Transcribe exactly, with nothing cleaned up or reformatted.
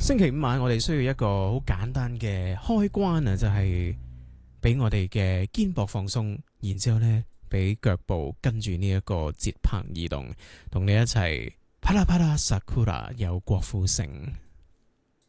星期五晚我哋需要一個好簡單嘅開關啊，就係俾我哋嘅肩膊放鬆，然之後呢俾腳步跟住呢一個節拍移動，同你一齊啪啦啪啦 Sakura 有郭富城。